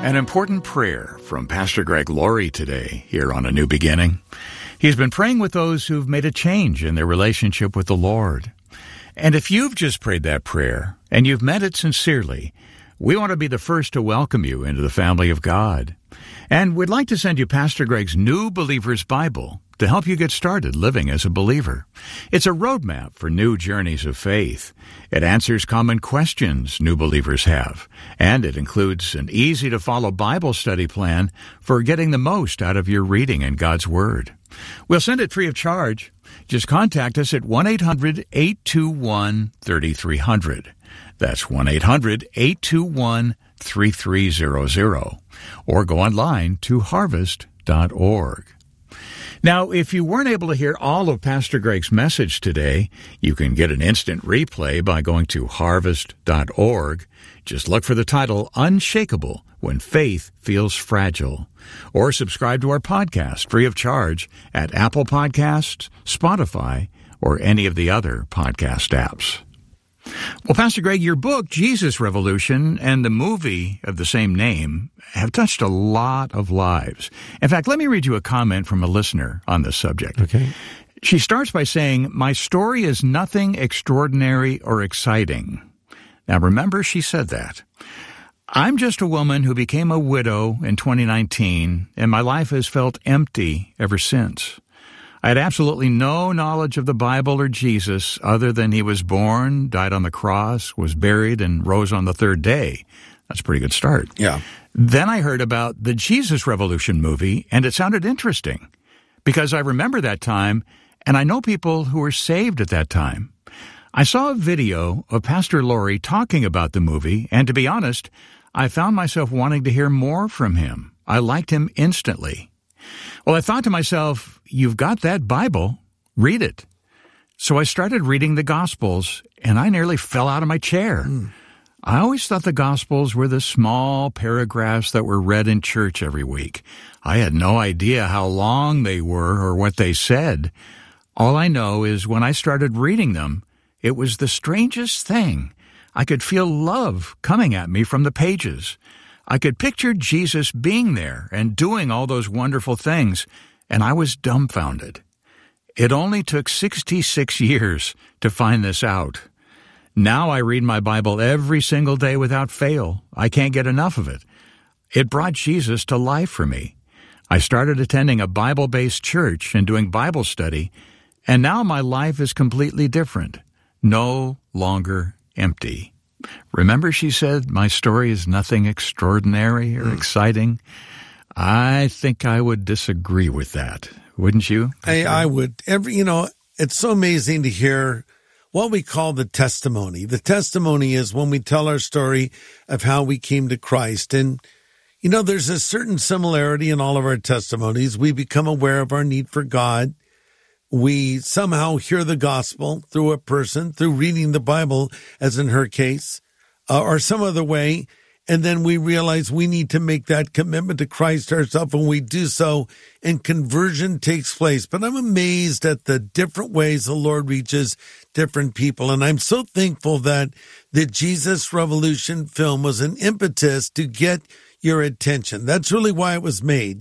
An important prayer from Pastor Greg Laurie today here on A New Beginning. He's been praying with those who've made a change in their relationship with the Lord. And if you've just prayed that prayer and you've meant it sincerely, we want to be the first to welcome you into the family of God. And we'd like to send you Pastor Greg's New Believer's Bible to help you get started living as a believer. It's a roadmap for new journeys of faith. It answers common questions new believers have, and it includes an easy-to-follow Bible study plan for getting the most out of your reading in God's Word. We'll send it free of charge. Just contact us at 1-800-821-3300. That's 1-800-821-3300. Or go online to harvest.org. Now, if you weren't able to hear all of Pastor Greg's message today, you can get an instant replay by going to harvest.org. Just look for the title, Unshakable When Faith Feels Fragile. Or subscribe to our podcast free of charge at Apple Podcasts, Spotify, or any of the other podcast apps. Well, Pastor Greg, your book, Jesus Revolution, and the movie of the same name have touched a lot of lives. In fact, let me read you a comment from a listener on this subject. Okay. She starts by saying, "My story is nothing extraordinary or exciting." Now, remember, she said that. "I'm just a woman who became a widow in 2019, and my life has felt empty ever since. I had absolutely no knowledge of the Bible or Jesus other than he was born, died on the cross, was buried, and rose on the third day." That's a pretty good start. Yeah. Then I heard about the Jesus Revolution movie, and it sounded interesting because I remember that time, and I know people who were saved at that time. I saw a video of Pastor Laurie talking about the movie, and to be honest, I found myself wanting to hear more from him. I liked him instantly. Well, I thought to myself, you've got that Bible, read it. So I started reading the Gospels, and I nearly fell out of my chair. I always thought the Gospels were the small paragraphs that were read in church every week. I had no idea how long they were or what they said. All I know is when I started reading them, it was the strangest thing. I could feel love coming at me from the pages. I could picture Jesus being there and doing all those wonderful things, and I was dumbfounded. It only took 66 years to find this out. Now I read my Bible every single day without fail. I can't get enough of it. It brought Jesus to life for me. I started attending a Bible-based church and doing Bible study, and now my life is completely different. No longer empty. Remember, she said, my story is nothing extraordinary or exciting. I think I would disagree with that. Wouldn't you? I would. It's so amazing to hear what we call the testimony. The testimony is when we tell our story of how we came to Christ. And, there's a certain similarity in all of our testimonies. We become aware of our need for God. We somehow hear the gospel through a person, through reading the Bible, as in her case, or some other way. And then we realize we need to make that commitment to Christ ourselves, and we do so, and conversion takes place. But I'm amazed at the different ways the Lord reaches different people. And I'm so thankful that the Jesus Revolution film was an impetus to get your attention. That's really why it was made.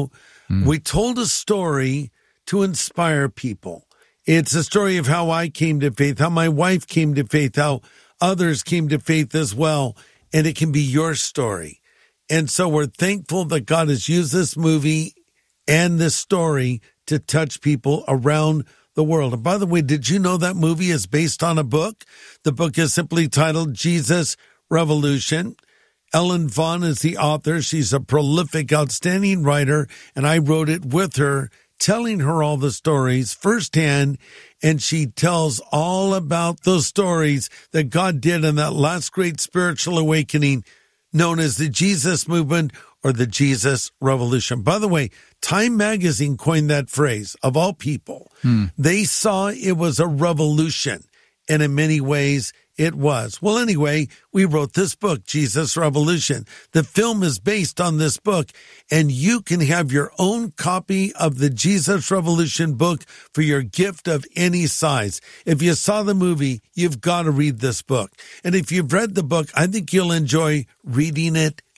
We told a story to inspire people. It's a story of how I came to faith, how my wife came to faith, how others came to faith as well. And it can be your story. And so we're thankful that God has used this movie and this story to touch people around the world. And by the way, did you know that movie is based on a book? The book is simply titled Jesus Revolution. Ellen Vaughn is the author. She's a prolific, outstanding writer, and I wrote it with her, telling her all the stories firsthand, and she tells all about those stories that God did in that last great spiritual awakening known as the Jesus movement or the Jesus Revolution. By the way, Time magazine coined that phrase, of all people. They saw it was a revolution, and in many ways it was. Well, anyway, we wrote this book, Jesus Revolution. The film is based on this book, and you can have your own copy of the Jesus Revolution book for your gift of any size. If you saw the movie, you've got to read this book. And if you've read the book, I think you'll enjoy reading it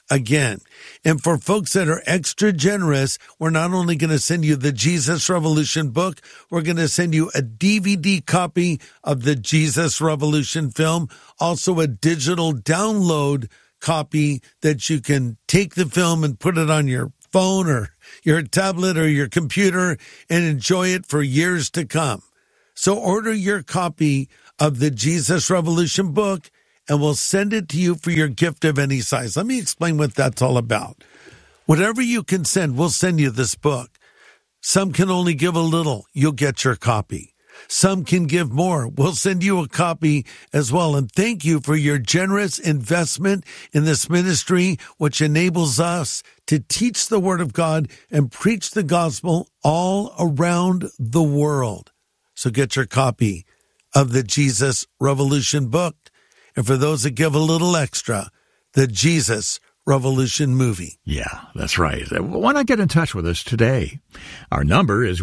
again. And for folks that are extra generous, we're not only going to send you the Jesus Revolution book, we're going to send you a DVD copy of the Jesus Revolution film, also a digital download copy that you can take the film and put it on your phone or your tablet or your computer and enjoy it for years to come. So order your copy of the Jesus Revolution book and we'll send it to you for your gift of any size. Let me explain what that's all about. Whatever you can send, we'll send you this book. Some can only give a little. You'll get your copy. Some can give more. We'll send you a copy as well. And thank you for your generous investment in this ministry, which enables us to teach the Word of God and preach the gospel all around the world. So get your copy of the Jesus Revolution book. And for those that give a little extra, the Jesus Revolution movie. Yeah, that's right. Why not get in touch with us today? Our number is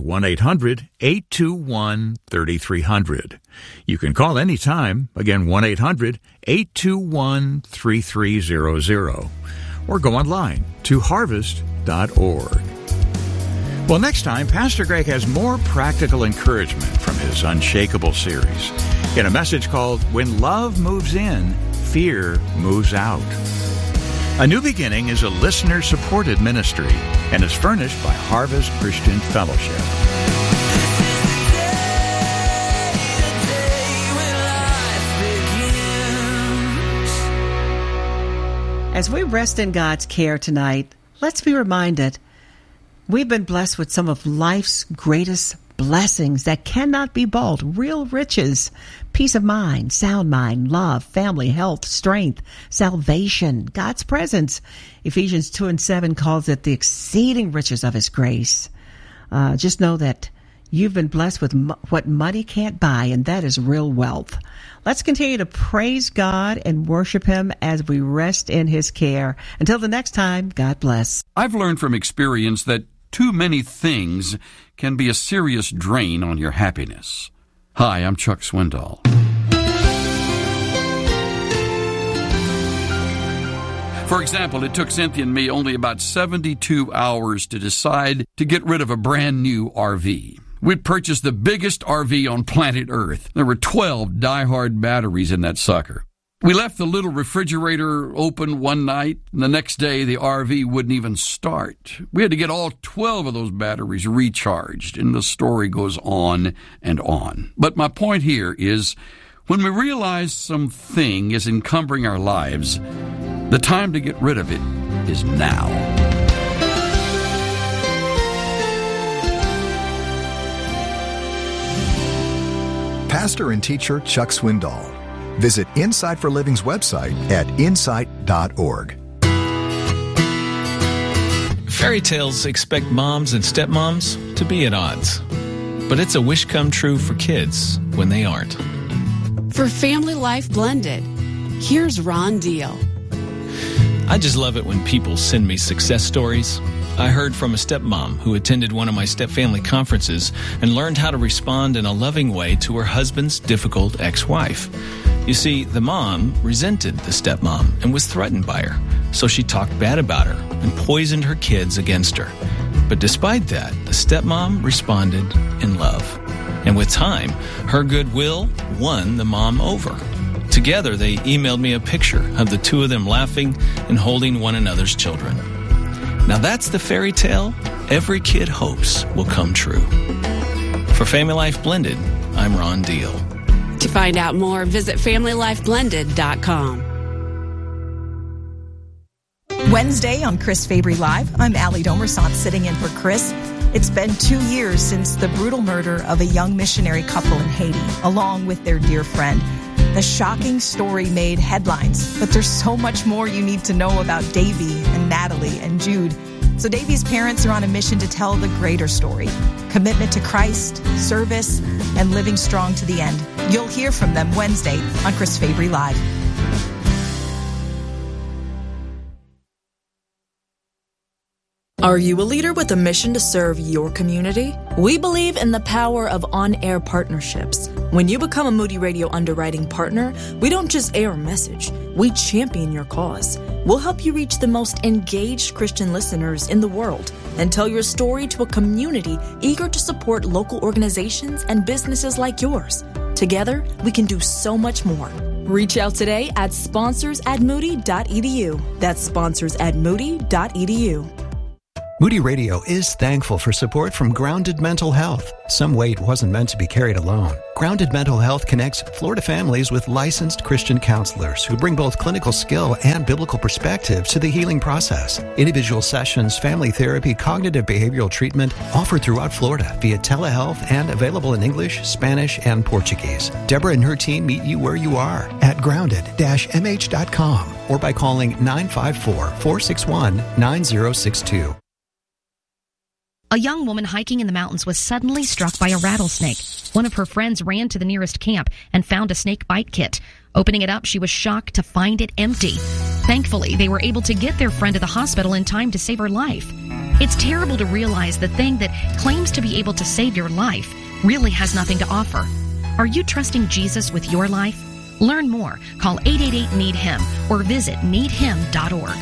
1-800-821-3300. You can call anytime. Again, 1-800-821-3300. Or go online to harvest.org. Well, next time, Pastor Greg has more practical encouragement from his Unshakable series in a message called When Love Moves In, Fear Moves Out. A New Beginning is a listener-supported ministry and is furnished by Harvest Christian Fellowship. As we rest in God's care tonight, let's be reminded we've been blessed with some of life's greatest blessings that cannot be bought, real riches, peace of mind, sound mind, love, family, health, strength, salvation, God's presence. Ephesians 2:7 calls it the exceeding riches of His grace. Just know that you've been blessed with what money can't buy, and that is real wealth. Let's continue to praise God and worship Him as we rest in His care. Until the next time, God bless. I've learned from experience that too many things can be a serious drain on your happiness. Hi, I'm Chuck Swindoll. For example, it took Cynthia and me only about 72 hours to decide to get rid of a brand new RV. We'd purchased the biggest RV on planet Earth. There were 12 die-hard batteries in that sucker. We left the little refrigerator open one night, and the next day the RV wouldn't even start. We had to get all 12 of those batteries recharged, and the story goes on and on. But my point here is, when we realize something is encumbering our lives, the time to get rid of it is now. Pastor and teacher Chuck Swindoll. Visit Insight for Living's website at insight.org. Fairy tales expect moms and stepmoms to be at odds. But it's a wish come true for kids when they aren't. For Family Life Blended, here's Ron Deal. I just love it when people send me success stories. I heard from a stepmom who attended one of my stepfamily conferences and learned how to respond in a loving way to her husband's difficult ex-wife. You see, the mom resented the stepmom and was threatened by her, so she talked bad about her and poisoned her kids against her. But despite that, the stepmom responded in love. And with time, her goodwill won the mom over. Together, they emailed me a picture of the two of them laughing and holding one another's children. Now that's the fairy tale every kid hopes will come true. For Family Life Blended, I'm Ron Deal. To find out more, visit FamilyLifeBlended.com. Wednesday on Chris Fabry Live, I'm Allie Domersant sitting in for Chris. It's been 2 years since the brutal murder of a young missionary couple in Haiti, along with their dear friend. The shocking story made headlines, but there's so much more you need to know about Davy and Natalie and Jude. So Davy's parents are on a mission to tell the greater story. Commitment to Christ, service, and living strong to the end. You'll hear from them Wednesday on Chris Fabry Live. Are you a leader with a mission to serve your community? We believe in the power of on-air partnerships. When you become a Moody Radio underwriting partner, we don't just air a message, we champion your cause. We'll help you reach the most engaged Christian listeners in the world and tell your story to a community eager to support local organizations and businesses like yours. Together, we can do so much more. Reach out today at sponsors@moody.edu. That's sponsors@moody.edu. Moody Radio is thankful for support from Grounded Mental Health. Some weight wasn't meant to be carried alone. Grounded Mental Health connects Florida families with licensed Christian counselors who bring both clinical skill and biblical perspective to the healing process. Individual sessions, family therapy, cognitive behavioral treatment offered throughout Florida via telehealth and available in English, Spanish, and Portuguese. Deborah and her team meet you where you are at grounded-mh.com or by calling 954-461-9062. A young woman hiking in the mountains was suddenly struck by a rattlesnake. One of her friends ran to the nearest camp and found a snake bite kit. Opening it up, she was shocked to find it empty. Thankfully, they were able to get their friend to the hospital in time to save her life. It's terrible to realize the thing that claims to be able to save your life really has nothing to offer. Are you trusting Jesus with your life? Learn more. Call 888-NEED-HIM or visit needhim.org.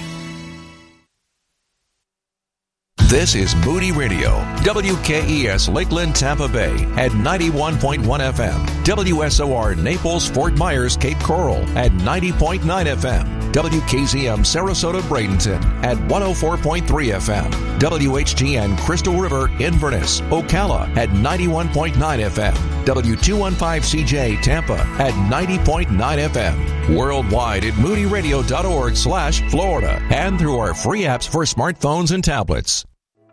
This is Moody Radio, WKES Lakeland, Tampa Bay at 91.1 FM, WSOR Naples, Fort Myers, Cape Coral at 90.9 FM, WKZM Sarasota, Bradenton at 104.3 FM, WHGN Crystal River, Inverness, Ocala at 91.9 FM, W215CJ Tampa at 90.9 FM, worldwide at moodyradio.org/Florida and through our free apps for smartphones and tablets.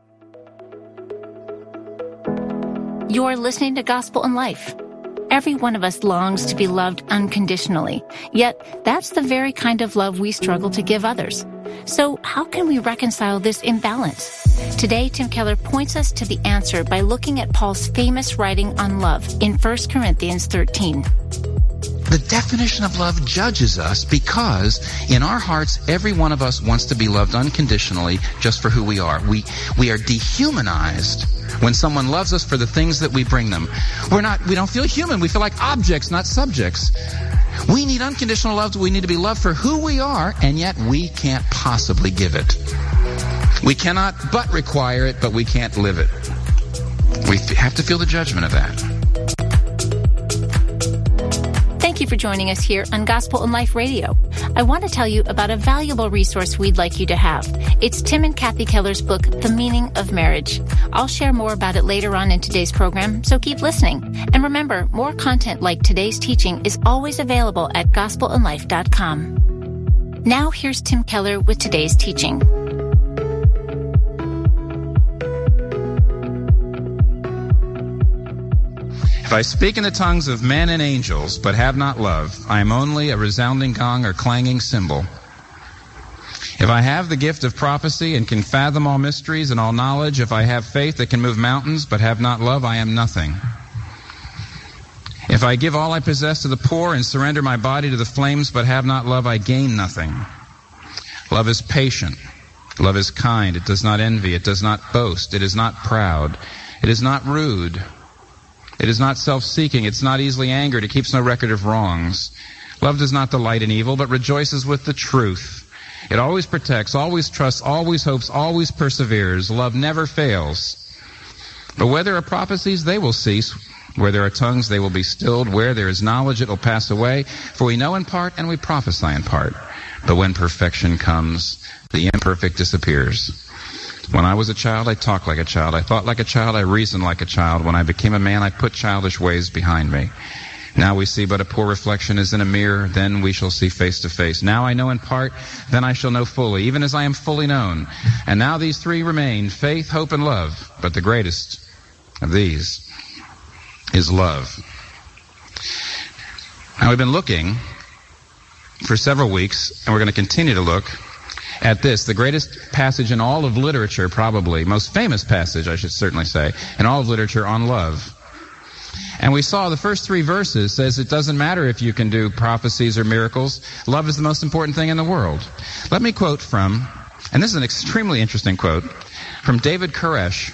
You're listening to Gospel in Life. Every one of us longs to be loved unconditionally, yet that's the very kind of love we struggle to give others. So how can we reconcile this imbalance? Today, Tim Keller points us to the answer by looking at Paul's famous writing on love in 1 Corinthians 13. The definition of love judges us because in our hearts, every one of us wants to be loved unconditionally just for who we are. We are dehumanized when someone loves us for the things that we bring them. We don't feel human. We feel like objects, not subjects. We need unconditional love. We need to be loved for who we are, and yet we can't possibly give it. We cannot but require it, but we can't live it. We have to feel the judgment of that. Thank you for joining us here on Gospel in Life Radio. I want to tell you about a valuable resource we'd like you to have. It's Tim and Kathy Keller's book, The Meaning of Marriage. I'll share more about it later on in today's program, so keep listening. And remember, more content like today's teaching is always available at gospelinlife.com. Now here's Tim Keller with today's teaching. If I speak in the tongues of men and angels, but have not love, I am only a resounding gong or clanging cymbal. If I have the gift of prophecy and can fathom all mysteries and all knowledge, if I have faith that can move mountains, but have not love, I am nothing. If I give all I possess to the poor and surrender my body to the flames, but have not love, I gain nothing. Love is patient. Love is kind. It does not envy. It does not boast. It is not proud. It is not rude. It is not self-seeking. It's not easily angered. It keeps no record of wrongs. Love does not delight in evil, but rejoices with the truth. It always protects, always trusts, always hopes, always perseveres. Love never fails. But where there are prophecies, they will cease. Where there are tongues, they will be stilled. Where there is knowledge, it will pass away. For we know in part and we prophesy in part. But when perfection comes, the imperfect disappears. When I was a child, I talked like a child. I thought like a child. I reasoned like a child. When I became a man, I put childish ways behind me. Now we see but a poor reflection as in a mirror. Then we shall see face to face. Now I know in part. Then I shall know fully, even as I am fully known. And now these three remain, faith, hope, and love. But the greatest of these is love. Now we've been looking for several weeks, and we're going to continue to look at this, the greatest passage in all of literature, probably, most famous passage, I should certainly say, in all of literature on love. And we saw the first three verses says it doesn't matter if you can do prophecies or miracles. Love is the most important thing in the world. Let me quote from, and this is an extremely interesting quote, from David Koresh.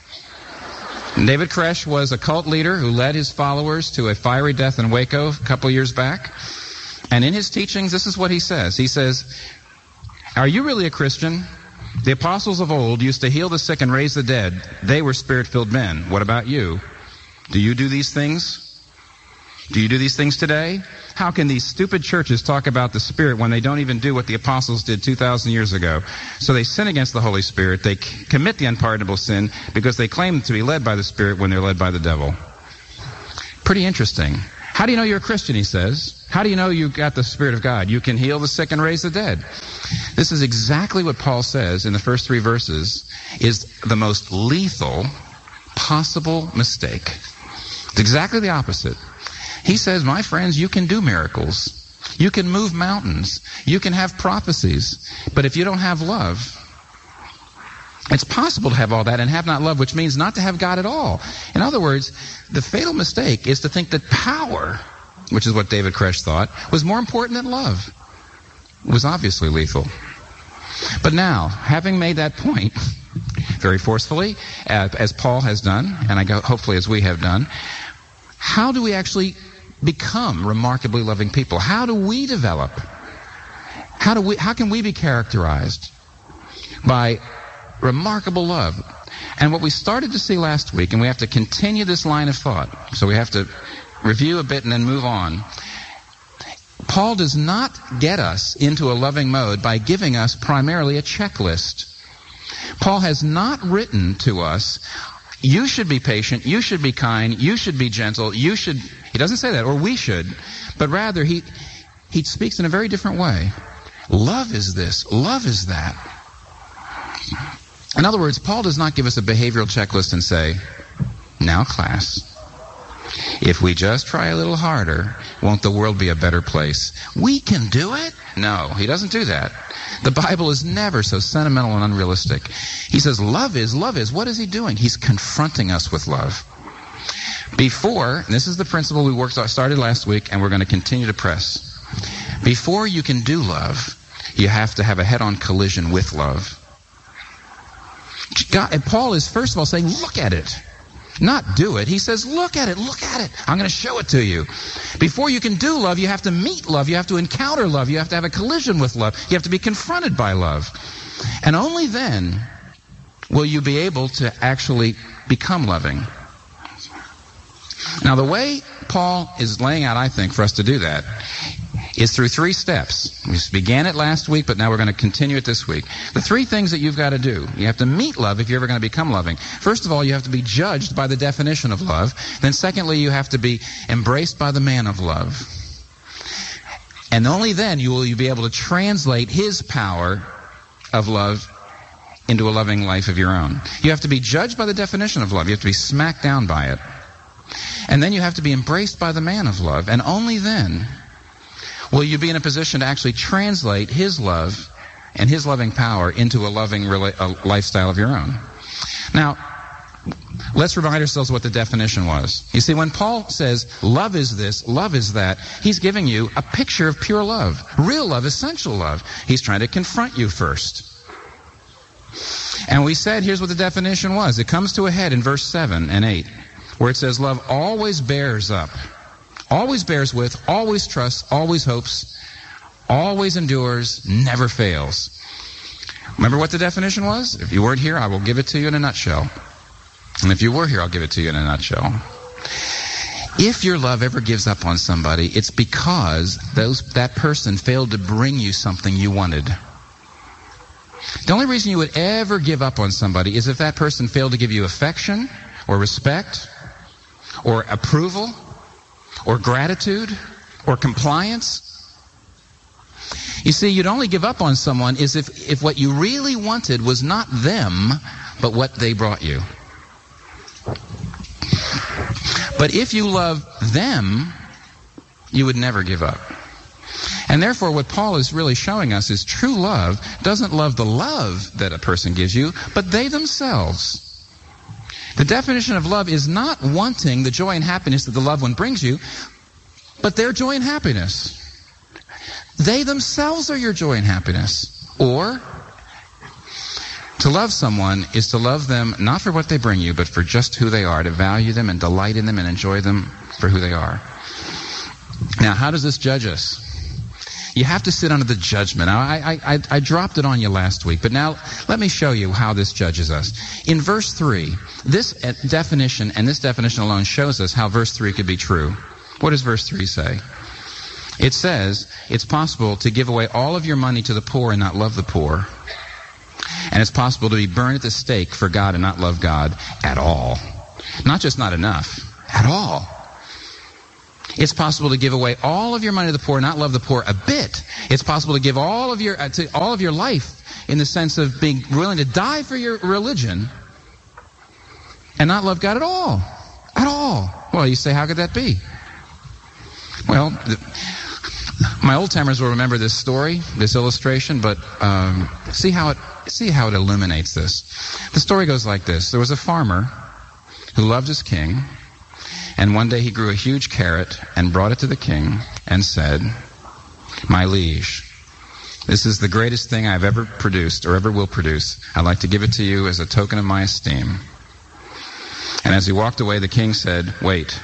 And David Koresh was a cult leader who led his followers to a fiery death in Waco a couple years back. And in his teachings, this is what he says. He says, "Are you really a Christian? The apostles of old used to heal the sick and raise the dead. They were spirit-filled men. What about you? Do you do these things? Do you do these things today? How can these stupid churches talk about the Spirit when they don't even do what the apostles did 2,000 years ago? So they sin against the Holy Spirit. They commit the unpardonable sin because they claim to be led by the Spirit when they're led by the devil." Pretty interesting. How do you know you're a Christian, he says? How do you know you got the Spirit of God? You can heal the sick and raise the dead. This is exactly what Paul says in the first 3 verses is the most lethal possible mistake. It's exactly the opposite. He says, my friends, you can do miracles. You can move mountains. You can have prophecies. But if you don't have love, it's possible to have all that and have not love, which means not to have God at all. In other words, the fatal mistake is to think that power, which is what David Koresh thought, was more important than love. It was obviously lethal. But now, having made that point very forcefully, as Paul has done, and hopefully as we have done, how do we actually become remarkably loving people? How do we develop? How can we be characterized by remarkable love? And what we started to see last week, and we have to continue this line of thought, so we have to review a bit and then move on. Paul does not get us into a loving mode by giving us primarily a checklist. Paul has not written to us, you should be patient, you should be kind, you should be gentle, he doesn't say that, or we should, but rather he speaks in a very different way. Love is this, love is that. In other words, Paul does not give us a behavioral checklist and say, now class, if we just try a little harder, won't the world be a better place? We can do it? No, he doesn't do that. The Bible is never so sentimental and unrealistic. He says, love is. What is he doing? He's confronting us with love. Before, and this is the principle we started last week, and we're going to continue to press. Before you can do love, you have to have a head-on collision with love. And Paul is first of all saying, look at it. Not do it. He says, look at it. I'm going to show it to you. Before you can do love, you have to meet love. You have to encounter love. You have to have a collision with love. You have to be confronted by love. And only then will you be able to actually become loving. Now, the way Paul is laying out, I think, for us to do that is through 3 steps. We began it last week, but now we're going to continue it this week. The 3 things that you've got to do. You have to meet love if you're ever going to become loving. First of all, you have to be judged by the definition of love. Then secondly, you have to be embraced by the man of love. And only then you will be able to translate his power of love into a loving life of your own. You have to be judged by the definition of love. You have to be smacked down by it. And then you have to be embraced by the man of love. And only then will you be in a position to actually translate his love and his loving power into a loving lifestyle of your own. Now, let's remind ourselves what the definition was. You see, when Paul says, love is this, love is that, he's giving you a picture of pure love. Real love, essential love. He's trying to confront you first. And we said, here's what the definition was. It comes to a head in verse 7 and 8, where it says, love always bears up. Always bears with, always trusts, always hopes, always endures, never fails. Remember what the definition was? If you weren't here, I will give it to you in a nutshell. And if you were here, I'll give it to you in a nutshell. If your love ever gives up on somebody, it's because that person failed to bring you something you wanted. The only reason you would ever give up on somebody is if that person failed to give you affection or respect or approval or gratitude, or compliance. You see, you'd only give up on someone is if what you really wanted was not them, but what they brought you. But if you love them, you would never give up. And therefore, what Paul is really showing us is true love doesn't love the love that a person gives you, but they themselves. The definition of love is not wanting the joy and happiness that the loved one brings you, but their joy and happiness. They themselves are your joy and happiness. Or, To love someone is to love them not for what they bring you, but for just who they are, to value them and delight in them and enjoy them for who they are. Now, how does this judge us? You have to sit under the judgment. Now, I dropped it on you last week, but now let me show you how this judges us. In verse 3, this definition and this definition alone shows us how verse 3 could be true. What does verse 3 say? It says, it's possible to give away all of your money to the poor and not love the poor. And it's possible to be burned at the stake for God and not love God at all. Not just not enough, at all. It's possible to give away all of your money to the poor and not love the poor a bit. It's possible to give all of your life in the sense of being willing to die for your religion and not love God at all. At all. Well, you say, how could that be? Well, my old-timers will remember this story, this illustration, but see how it illuminates this. The story goes like this. There was a farmer who loved his king, and one day he grew a huge carrot and brought it to the king and said, "My liege, this is the greatest thing I've ever produced or ever will produce. I'd like to give it to you as a token of my esteem." And as he walked away, the king said, "Wait.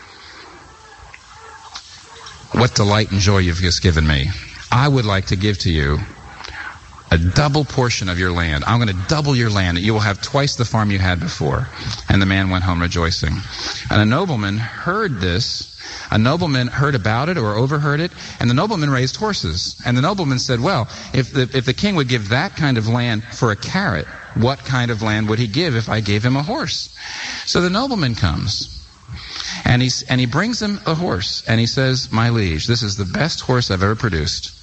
What delight and joy you've just given me. I would like to give to you a double portion of your land. I'm going to double your land. You will have twice the farm you had before." And the man went home rejoicing. And a nobleman heard this. A nobleman heard about it or overheard it, and the nobleman raised horses. And the nobleman said, well, if the king would give that kind of land for a carrot, what kind of land would he give if I gave him a horse? So the nobleman comes. And he brings him a horse, and he says, "My liege, this is the best horse I've ever produced.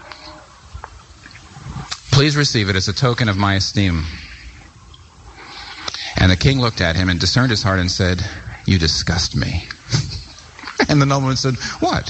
Please receive it as a token of my esteem." And the king looked at him and discerned his heart and said, "You disgust me." And the nobleman said, "What?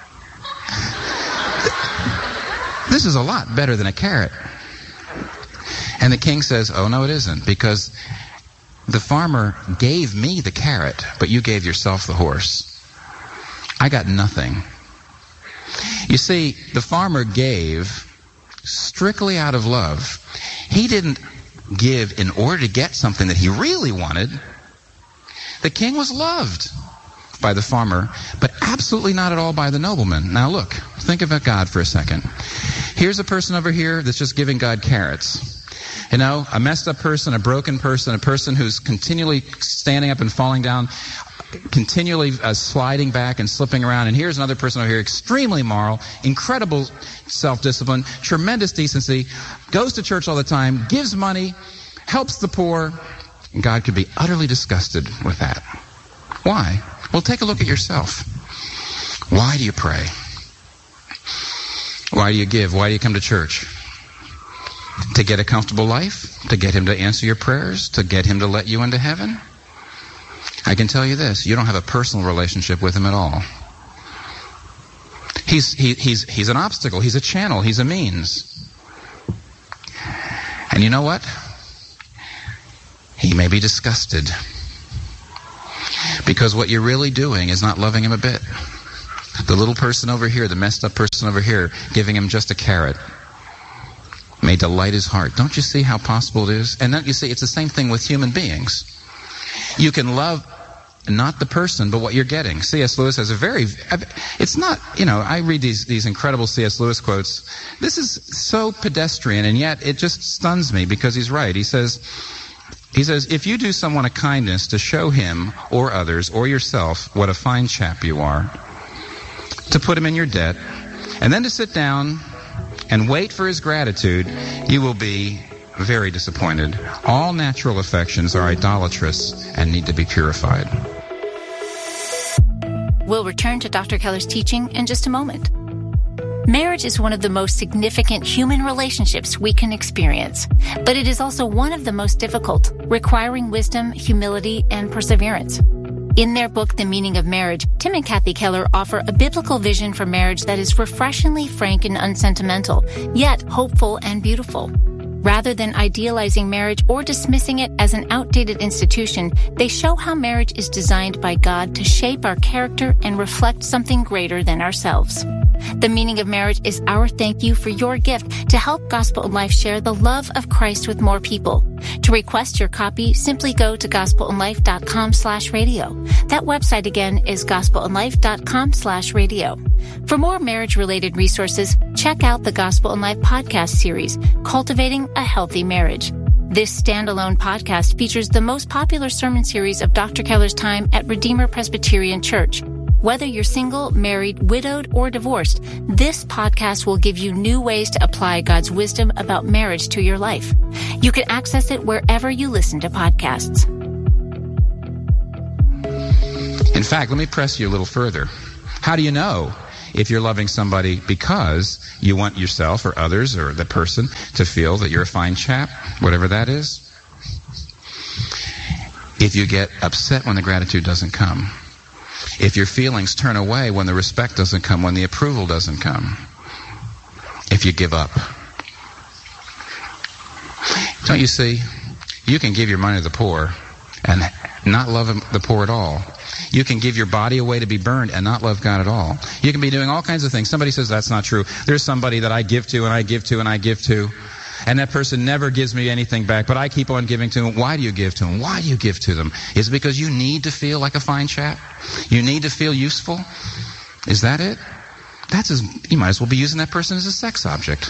This is a lot better than a carrot." And the king says, "Oh, no, it isn't, because the farmer gave me the carrot, but you gave yourself the horse. I got nothing." You see, the farmer gave strictly out of love. He didn't give in order to get something that he really wanted. The king was loved by the farmer, but absolutely not at all by the nobleman. Now look, think about God for a second. Here's a person over here that's just giving God carrots. You know, a messed up person, a broken person, a person who's continually standing up and falling down, continually sliding back and slipping around. And here's another person over here, extremely moral, incredible self-discipline, tremendous decency, goes to church all the time, gives money, helps the poor. And God could be utterly disgusted with that. Why? Well, take a look at yourself. Why do you pray? Why do you give? Why do you come to church? To get a comfortable life? To get him to answer your prayers? To get him to let you into heaven? I can tell you this, you don't have a personal relationship with him at all. He's an obstacle, he's a channel, he's a means. And you know what? He may be disgusted. Because what you're really doing is not loving him a bit. The little person over here, the messed up person over here, giving him just a carrot, may delight his heart. Don't you see how possible it is? And don't you see, it's the same thing with human beings. You can love not the person, but what you're getting. C.S. Lewis has it's not, I read these incredible C.S. Lewis quotes. This is so pedestrian, and yet it just stuns me because he's right. He says, if you do someone a kindness to show him or others or yourself what a fine chap you are, to put him in your debt, and then to sit down and wait for his gratitude, you will be very disappointed. All natural affections are idolatrous and need to be purified. We'll return to Dr. Keller's teaching in just a moment. Marriage is one of the most significant human relationships we can experience, but it is also one of the most difficult, requiring wisdom, humility, and perseverance. In their book, The Meaning of Marriage, Tim and Kathy Keller offer a biblical vision for marriage that is refreshingly frank and unsentimental, yet hopeful and beautiful. Rather than idealizing marriage or dismissing it as an outdated institution, they show how marriage is designed by God to shape our character and reflect something greater than ourselves. The Meaning of Marriage is our thank you for your gift to help Gospel in Life share the love of Christ with more people. To request your copy, simply go to gospelinlife.com/radio. That website again is gospelinlife.com/radio. For more marriage-related resources, check out the Gospel in Life podcast series, Cultivating a Healthy Marriage. This standalone podcast features the most popular sermon series of Dr. Keller's time at Redeemer Presbyterian Church. Whether you're single, married, widowed, or divorced, this podcast will give you new ways to apply God's wisdom about marriage to your life. You can access it wherever you listen to podcasts. In fact, let me press you a little further. How do you know if you're loving somebody because you want yourself or others or the person to feel that you're a fine chap, whatever that is? If you get upset when the gratitude doesn't come. If your feelings turn away when the respect doesn't come, when the approval doesn't come. If you give up. Don't you see? You can give your money to the poor and not love the poor at all. You can give your body away to be burned and not love God at all. You can be doing all kinds of things. Somebody says that's not true. There's somebody that I give to and I give to and I give to, and that person never gives me anything back, but I keep on giving to them. Why do you give to them? Why do you give to them? Is it because you need to feel like a fine chap? You need to feel useful? Is that it? You might as well be using that person as a sex object.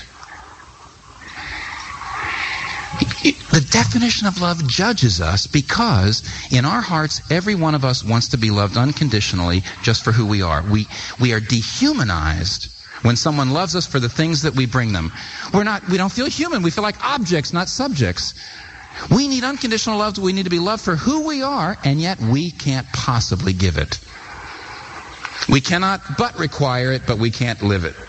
The definition of love judges us because in our hearts, every one of us wants to be loved unconditionally just for who we are. We are dehumanized when someone loves us for the things that we bring them. We don't feel human. We feel like objects, not subjects. We need unconditional love. We need to be loved for who we are, and yet we can't possibly give it. We cannot but require it, but we can't live it.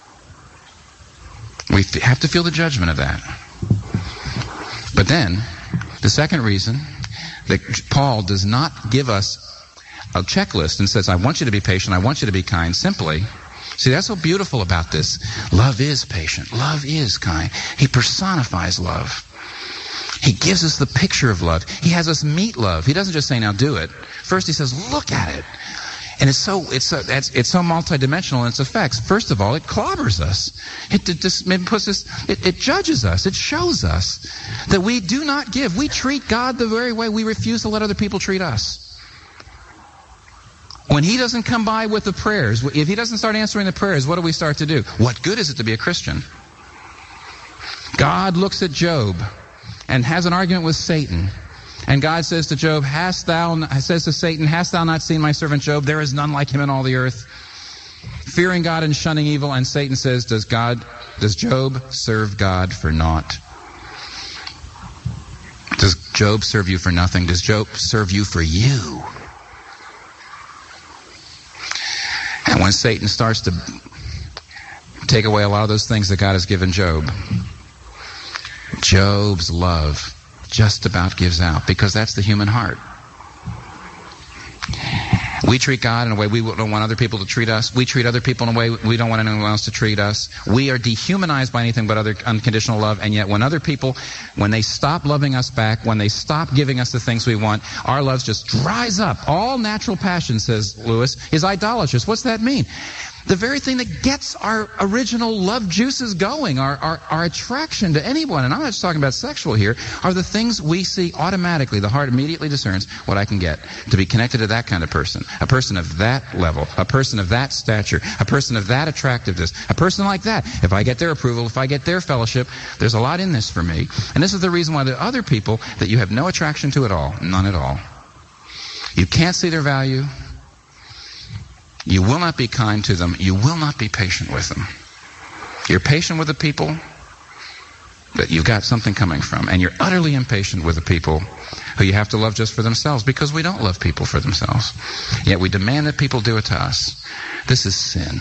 We have to feel the judgment of that. But then, the second reason that Paul does not give us a checklist and says, I want you to be patient, I want you to be kind, simply. See, that's so beautiful about this. Love is patient. Love is kind. He personifies love. He gives us the picture of love. He has us meet love. He doesn't just say, now do it. First he says, look at it. And it's so multidimensional in its effects. First of all, it clobbers us. It judges us. It shows us that we do not give. We treat God the very way we refuse to let other people treat us. When he doesn't come by with the prayers, if he doesn't start answering the prayers, what do we start to do? What good is it to be a Christian? God looks at Job and has an argument with Satan. And God says to Job, says to Satan, hast thou not seen my servant Job? There is none like him in all the earth, fearing God and shunning evil. And Satan says, does Job serve God for naught? Does Job serve you for nothing? Does Job serve you for you? And when Satan starts to take away a lot of those things that God has given Job, Job's love just about gives out, because that's the human heart. We treat God in a way we don't want other people to treat us. We treat other people in a way we don't want anyone else to treat us. We are dehumanized by anything but other unconditional love, and yet when other people, when they stop loving us back, when they stop giving us the things we want, our love just dries up. All natural passion, says Lewis, is idolatrous. What's that mean? The very thing that gets our original love juices going, our attraction to anyone, and I'm not just talking about sexual here, are the things we see automatically. The heart immediately discerns what I can get to be connected to that kind of person, a person of that level, a person of that stature, a person of that attractiveness, a person like that. If I get their approval, if I get their fellowship, there's a lot in this for me. And this is the reason why there are other people that you have no attraction to at all, none at all. You can't see their value. You will not be kind to them. You will not be patient with them. You're patient with the people that you've got something coming from, and you're utterly impatient with the people who you have to love just for themselves, because we don't love people for themselves. Yet we demand that people do it to us. This is sin.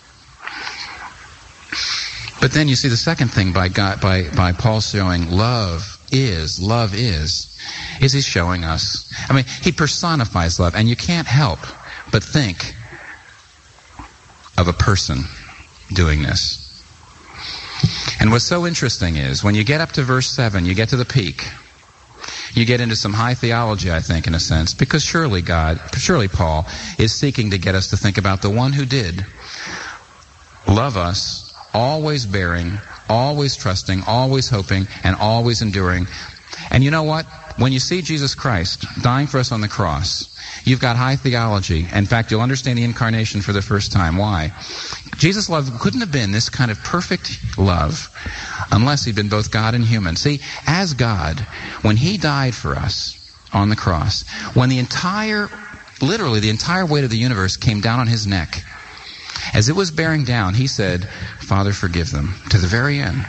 But then you see the second thing by Paul showing love is he's showing us. I mean, he personifies love, and you can't help but think of a person doing this. And what's so interesting is when you get up to verse 7, you get to the peak. You get into some high theology, I think, in a sense, because surely Paul is seeking to get us to think about the one who did love us, always bearing, always trusting, always hoping, and always enduring. And you know what? When you see Jesus Christ dying for us on the cross, you've got high theology. In fact, you'll understand the incarnation for the first time. Why? Jesus' love couldn't have been this kind of perfect love unless he'd been both God and human. See, as God, when he died for us on the cross, when literally the entire weight of the universe came down on his neck, as it was bearing down, he said, Father, forgive them, to the very end.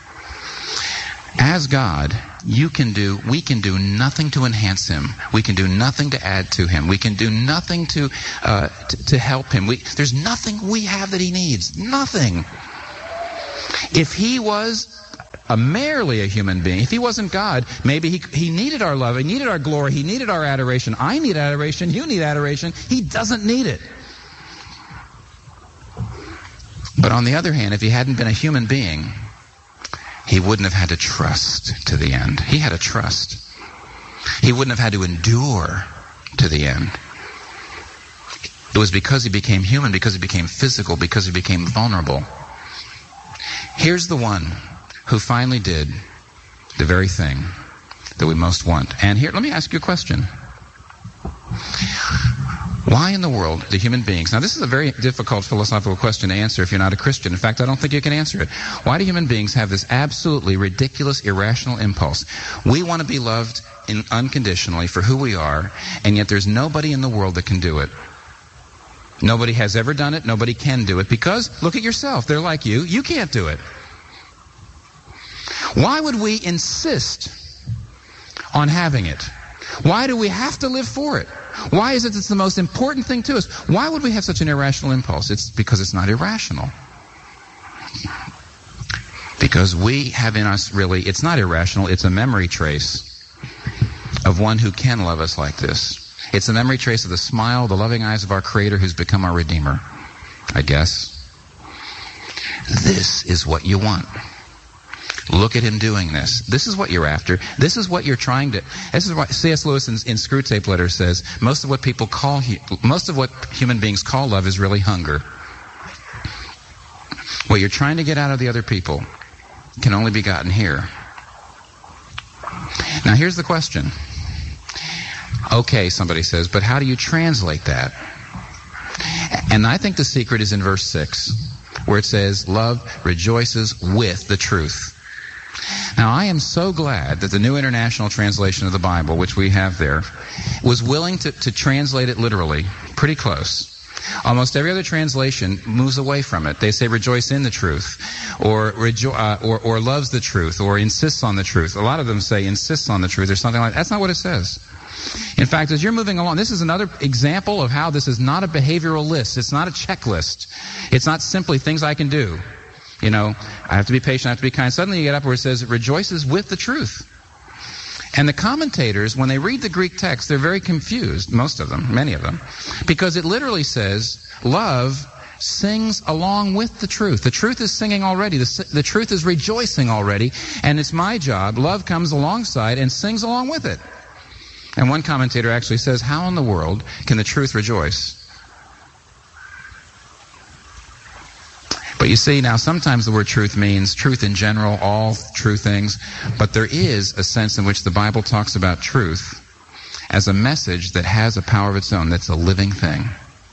As God, we can do nothing to enhance him. We can do nothing to add to him. We can do nothing to help him. There's nothing we have that he needs. Nothing. If he was merely a human being, if he wasn't God, maybe he needed our love, he needed our glory, he needed our adoration. I need adoration, you need adoration. He doesn't need it. But on the other hand, if he hadn't been a human being, he wouldn't have had to trust to the end. He had to trust. He wouldn't have had to endure to the end. It was because he became human, because he became physical, because he became vulnerable. Here's the one who finally did the very thing that we most want. And here, let me ask you a question. Why in the world do human beings... Now, this is a very difficult philosophical question to answer if you're not a Christian. In fact, I don't think you can answer it. Why do human beings have this absolutely ridiculous, irrational impulse? We want to be loved unconditionally for who we are, and yet there's nobody in the world that can do it. Nobody has ever done it. Nobody can do it because, look at yourself. They're like you. You can't do it. Why would we insist on having it? Why do we have to live for it? Why is it it's the most important thing to us? Why would we have such an irrational impulse? It's because it's not irrational. Because we have in us really, it's not irrational, it's a memory trace of one who can love us like this. It's a memory trace of the smile, the loving eyes of our Creator who's become our Redeemer, I guess. This is what you want. Look at him doing this. This is what you're after. This is what you're trying to... This is what C.S. Lewis in Screwtape Letters says. Most of what human beings call love is really hunger. What you're trying to get out of the other people can only be gotten here. Now here's the question. Okay, somebody says, but how do you translate that? And I think the secret is in verse 6, where it says, love rejoices with the truth. Now, I am so glad that the New International Translation of the Bible, which we have there, was willing to translate it literally, pretty close. Almost every other translation moves away from it. They say rejoice in the truth, or loves the truth, or insists on the truth. A lot of them say insists on the truth, or something like that. That's not what it says. In fact, as you're moving along, this is another example of how this is not a behavioral list. It's not a checklist. It's not simply things I can do. You know, I have to be patient, I have to be kind. Suddenly you get up where it says, it rejoices with the truth. And the commentators, when they read the Greek text, they're very confused, most of them, many of them, because it literally says, love sings along with the truth. The truth is singing already. The truth is rejoicing already. And it's my job, love comes alongside and sings along with it. And one commentator actually says, how in the world can the truth rejoice? But you see, now sometimes the word truth means truth in general, all true things, but there is a sense in which the Bible talks about truth as a message that has a power of its own, that's a living thing.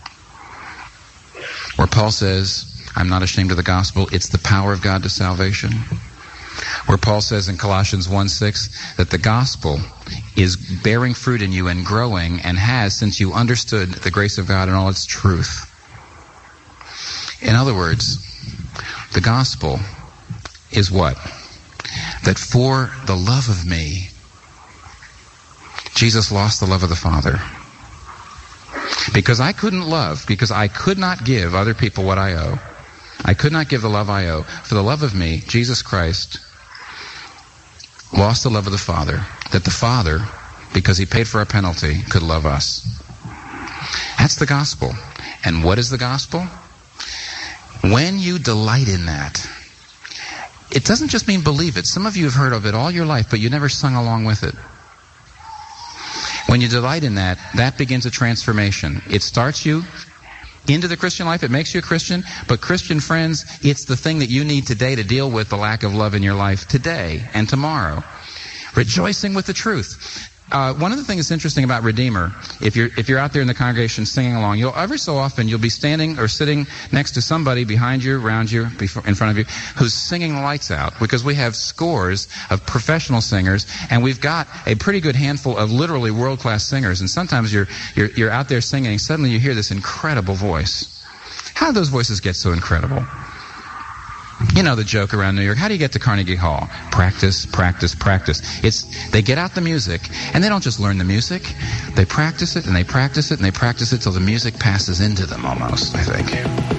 Where Paul says, I'm not ashamed of the gospel, it's the power of God to salvation. Where Paul says in Colossians 1:6 that the gospel is bearing fruit in you and growing and has since you understood the grace of God and all its truth. In other words, the gospel is what? That for the love of me, Jesus lost the love of the Father. Because I couldn't love, because I could not give other people what I owe. I could not give the love I owe. For the love of me, Jesus Christ lost the love of the Father, that the Father, because he paid for our penalty, could love us. That's the gospel. And what is the gospel? When you delight in that, it doesn't just mean believe it. Some of you have heard of it all your life, but you never sung along with it. When you delight in that, that begins a transformation. It starts you into the Christian life. It makes you a Christian. But Christian friends, it's the thing that you need today to deal with the lack of love in your life today and tomorrow. Rejoicing with the truth. One of the things that's interesting about Redeemer, if you're out there in the congregation singing along, every so often you'll be standing or sitting next to somebody behind you, around you, in front of you, who's singing the lights out, because we have scores of professional singers, and we've got a pretty good handful of literally world-class singers. And sometimes you're out there singing, and suddenly you hear this incredible voice. How do those voices get so incredible? You know the joke around New York. How do you get to Carnegie Hall? Practice, practice, practice. They get out the music, and they don't just learn the music. They practice it, and they practice it, and they practice it till the music passes into them almost, I think.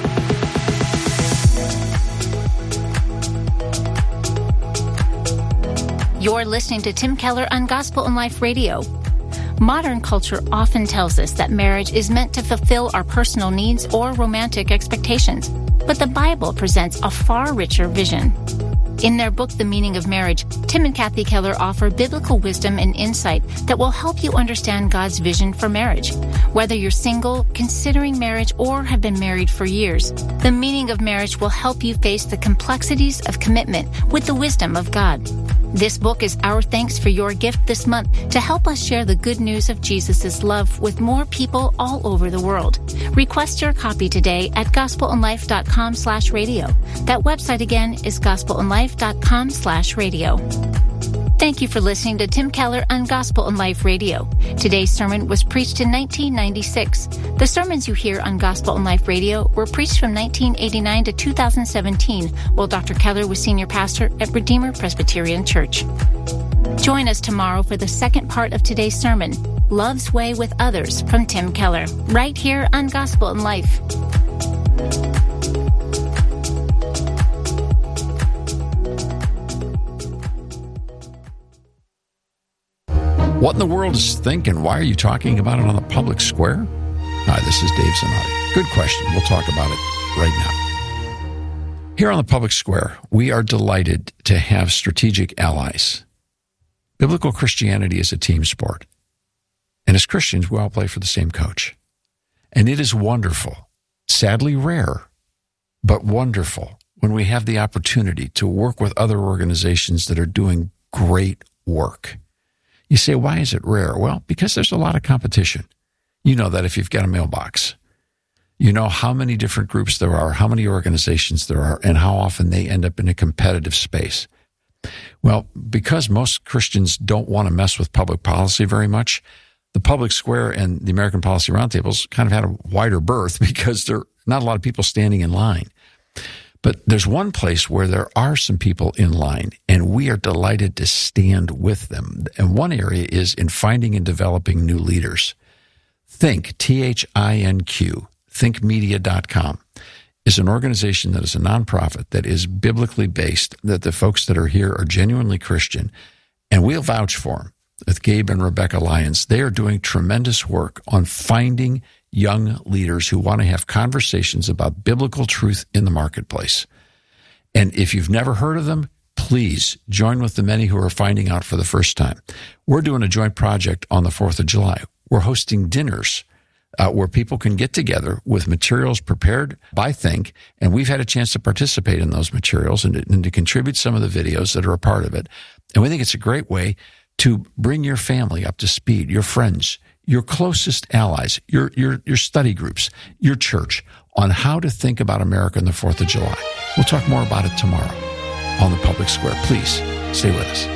You're listening to Tim Keller on Gospel and Life Radio. Modern culture often tells us that marriage is meant to fulfill our personal needs or romantic expectations. But the Bible presents a far richer vision. In their book, The Meaning of Marriage, Tim and Kathy Keller offer biblical wisdom and insight that will help you understand God's vision for marriage. Whether you're single, considering marriage, or have been married for years, The Meaning of Marriage will help you face the complexities of commitment with the wisdom of God. This book is our thanks for your gift this month to help us share the good news of Jesus' love with more people all over the world. Request your copy today at gospelandlife.com/radio. That website again is gospelandlife.com/radio. Thank you for listening to Tim Keller on Gospel and Life Radio. Today's sermon was preached in 1996. The sermons you hear on Gospel and Life Radio were preached from 1989 to 2017, while Dr. Keller was senior pastor at Redeemer Presbyterian Church. Join us tomorrow for the second part of today's sermon, Love's Way with Others, from Tim Keller, right here on Gospel and Life. What in the world is Think, and why are you talking about it on the public square? Hi, this is Dave Zanotti. Good question. We'll talk about it right now. Here on the public square, we are delighted to have strategic allies. Biblical Christianity is a team sport. And as Christians, we all play for the same coach. And it is wonderful, sadly rare, but wonderful when we have the opportunity to work with other organizations that are doing great work. You say, why is it rare? Well, because there's a lot of competition. You know that if you've got a mailbox. You know how many different groups there are, how many organizations there are, and how often they end up in a competitive space. Well, because most Christians don't want to mess with public policy very much, the public square and the American Policy Roundtables kind of had a wider berth because there are not a lot of people standing in line. But there's one place where there are some people in line, and we are delighted to stand with them. And one area is in finding and developing new leaders. Think, THINQ, thinkmedia.com, is an organization that is a nonprofit that is biblically based, that the folks that are here are genuinely Christian, and we'll vouch for them. With Gabe and Rebecca Lyons, they are doing tremendous work on finding young leaders who want to have conversations about biblical truth in the marketplace. And if you've never heard of them, please join with the many who are finding out for the first time. We're doing a joint project on the 4th of July. We're hosting dinners where people can get together with materials prepared by Think, and we've had a chance to participate in those materials and to contribute some of the videos that are a part of it. And we think it's a great way to bring your family up to speed, your friends, your closest allies, your study groups, your church, on how to think about America on the 4th of July. We'll talk more about it tomorrow on the Public Square. Please stay with us.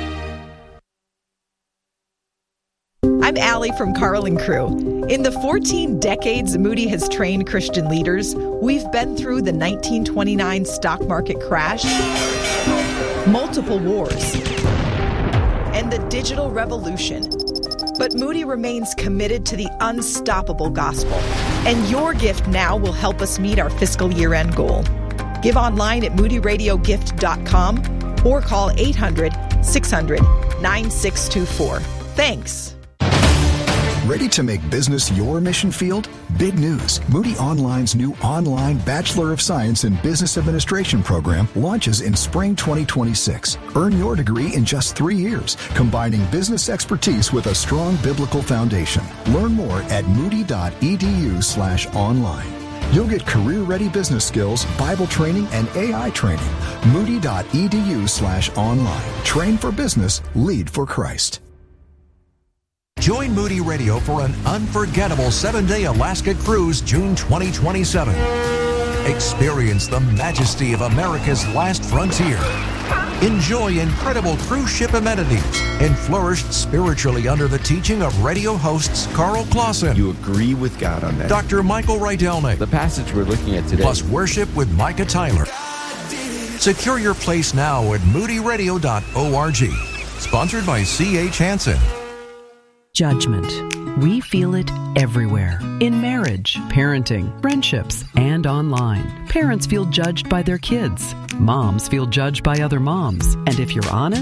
I'm Allie from Carl and Crew. In the 14 decades Moody has trained Christian leaders, we've been through the 1929 stock market crash, multiple wars, and the digital revolution. But Moody remains committed to the unstoppable gospel, and your gift now will help us meet our fiscal year-end goal. Give online at moodyradiogift.com or call 800-600-9624. Thanks. Ready to make business your mission field? Big news. Moody Online's new online Bachelor of Science in Business Administration program launches in spring 2026. Earn your degree in just 3 years, combining business expertise with a strong biblical foundation. Learn more at moody.edu/online. You'll get career-ready business skills, Bible training, and AI training. Moody.edu/online. Train for business, lead for Christ. Join Moody Radio for an unforgettable 7-day Alaska cruise June 2027. Experience the majesty of America's last frontier. Enjoy incredible cruise ship amenities and flourish spiritually under the teaching of radio hosts Carl Clausen. You agree with God on that. Dr. Michael Rydelnik. The passage we're looking at today. Plus worship with Micah Tyler. Secure your place now at moodyradio.org. Sponsored by C.H. Hansen. Judgment. We feel it everywhere. In marriage, parenting, friendships, and online. Parents feel judged by their kids. Moms feel judged by other moms. And if you're honest,